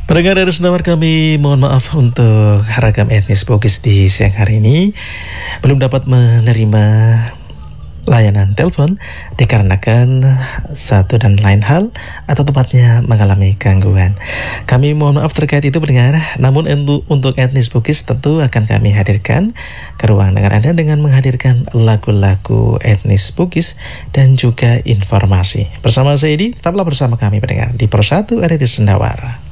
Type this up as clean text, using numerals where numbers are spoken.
Pendengar dari Sendawar, kami mohon maaf untuk ragam etnis Bugis di siang hari ini belum dapat menerima layanan telepon dikarenakan satu dan lain hal atau tepatnya mengalami gangguan. Kami mohon maaf terkait itu pendengar. Namun untuk etnis Bugis tentu akan kami hadirkan ke ruang dengar Anda dengan menghadirkan lagu-lagu etnis Bugis dan juga informasi. Bersama saya Edi, tetaplah bersama kami pendengar di Persatu ada di Sendawar.